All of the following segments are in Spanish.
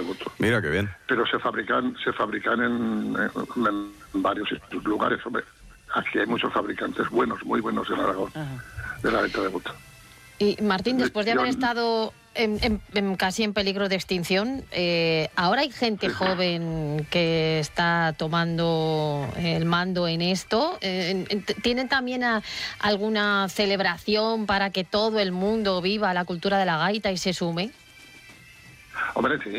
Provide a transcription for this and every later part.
Boto. Mira qué bien. Pero se fabrican en varios lugares, hombre. Aquí hay muchos fabricantes buenos, muy buenos en Aragón, de la gaita de Boto. Y Martín, después de haber estado casi en peligro de extinción, ahora hay gente joven que está tomando el mando en esto. ¿Tienen también alguna celebración para que todo el mundo viva la cultura de la gaita y se sume? Hombre, sí,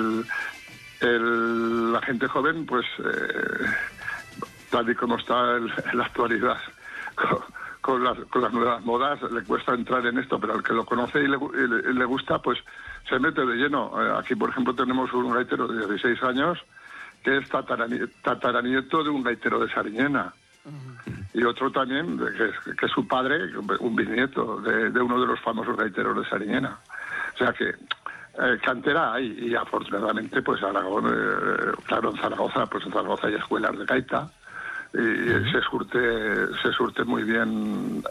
la gente joven, pues, tal y como está en la actualidad, con las nuevas modas, le cuesta entrar en esto, pero al que lo conoce y le gusta, pues se mete de lleno. Aquí, por ejemplo, tenemos un gaitero de 16 años que es tataranieto de un gaitero de Sariñena. Y otro también, que es su padre, un bisnieto de uno de los famosos gaiteros de Sariñena. O sea que cantera hay, y afortunadamente, pues Aragón, claro, en Zaragoza hay escuelas de gaita, y se surte muy bien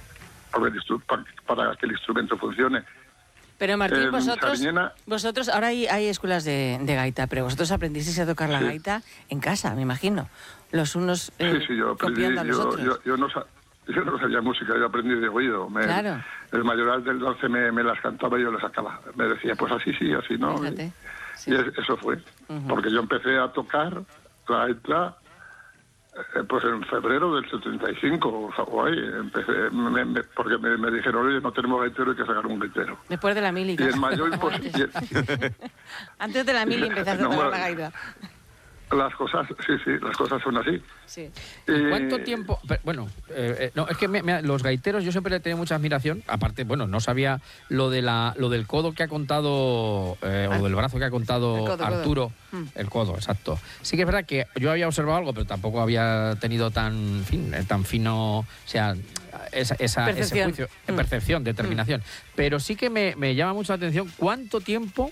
para que el instrumento funcione. Pero Martín, vosotros ahora hay escuelas de gaita, pero vosotros aprendisteis a tocar la gaita en casa, me imagino. Los unos yo aprendí, copiando a los otros. Yo no sabía música, yo aprendí de oído. Claro. El mayoral del dance me las cantaba y yo las sacaba. Me decía, pues así sí, así no. Fíjate, y eso fue. Porque yo empecé a tocar la gaita pues en febrero del 75, o ahí, empecé, porque me dijeron, oye, no tenemos gaitero, hay que sacar un gaitero. Después de la mili. Y en mayo... Antes de la mili empezaste a tocar la gaita. Las cosas son así. Sí. ¿Cuánto tiempo? Bueno, no, es que los gaiteros yo siempre le tenía mucha admiración. Aparte, bueno, no sabía lo del codo que ha contado, o del brazo que ha contado Arturo. El codo, exacto. Sí que es verdad que yo había observado algo, pero tampoco había tenido tan fino, o sea, ese juicio, percepción, determinación. Pero sí que me llama mucho la atención ¿Cuánto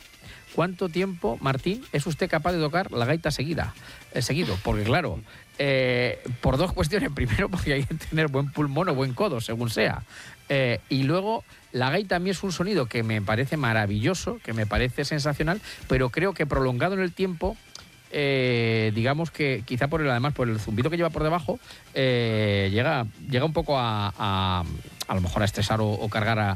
tiempo, Martín, es usted capaz de tocar la gaita seguido? Porque claro, por dos cuestiones. Primero, porque hay que tener buen pulmón o buen codo, según sea. Y luego, la gaita a mí es un sonido que me parece maravilloso, que me parece sensacional, pero creo que prolongado en el tiempo, digamos que quizá por el zumbido que lleva por debajo, llega un poco a lo mejor a estresar o cargar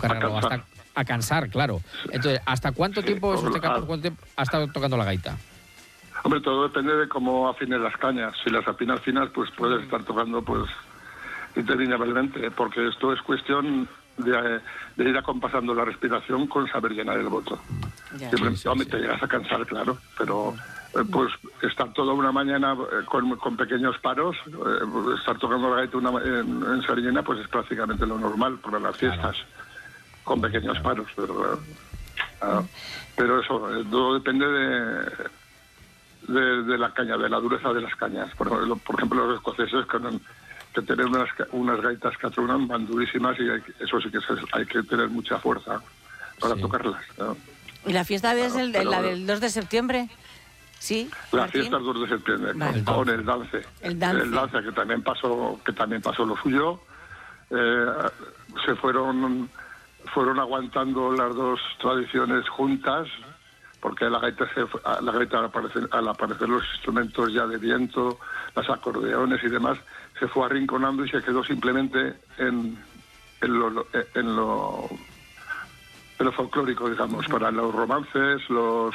a cansar, claro. Entonces, ¿hasta cuánto tiempo es usted capaz, ha estado tocando la gaita? Hombre, todo depende de cómo afines las cañas. Si las afinas finas, pues puedes estar tocando pues interminablemente, porque esto es cuestión de ir acompasando la respiración con saber llenar el boto. Hombre, te llegas a cansar, claro, pero pues estar toda una mañana con pequeños paros, estar tocando la gaita en Sariñena, pues es prácticamente lo normal para las fiestas. Con pequeños paros, pero eso, todo depende de la caña, de la dureza de las cañas. Por ejemplo, los escoceses que tienen unas gaitas Catronam van durísimas, y eso sí que hay que tener mucha fuerza para tocarlas, ¿no? ¿Y la fiesta es la del 2 de septiembre? Sí. La fiesta es 2 de septiembre, vale. Con el dance. El dance que también pasó lo suyo. Se fueron aguantando las dos tradiciones juntas, porque la gaita al aparecer los instrumentos ya de viento, los acordeones y demás, se fue arrinconando y se quedó simplemente en lo folclórico, digamos, para los romances, los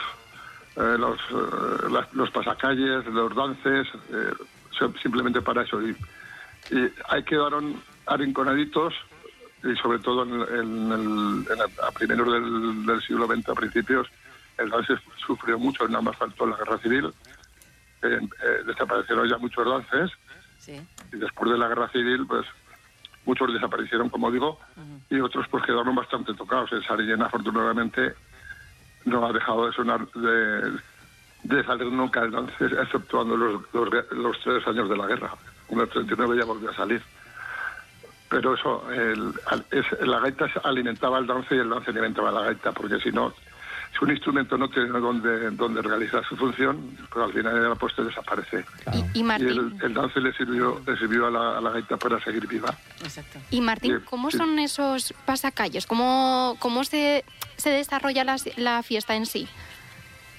pasacalles, los dances, simplemente para eso. Y ahí quedaron arrinconaditos. Y sobre todo a primeros del siglo XX, a principios, el dance sufrió mucho, nada más faltó la guerra civil, desaparecieron ya muchos dances, y después de la guerra civil, pues muchos desaparecieron, como digo, y otros pues quedaron bastante tocados. En Sariñena, afortunadamente, no ha dejado de sonar, de salir nunca el dance, exceptuando los 3 años de la guerra. En el 39 ya volvió a salir. Pero eso, la gaita alimentaba el dance y el dance alimentaba la gaita, porque si no, si un instrumento no tiene donde realizar su función, pues al final de la puesta desaparece. Claro. Y Martín, el dance le sirvió a la gaita para seguir viva. Exacto. Y Martín, ¿cómo son esos pasacalles? ¿Cómo se desarrolla la fiesta en sí?